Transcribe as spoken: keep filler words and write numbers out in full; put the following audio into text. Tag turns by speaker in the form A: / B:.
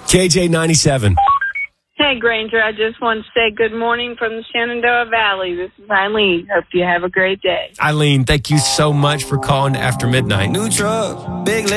A: K J ninety-seven.
B: Hey, Granger, I just want to say good morning from the Shenandoah Valley. This is Eileen. Hope you have a great day.
A: Eileen, thank you so much for calling after midnight.
C: New truck, big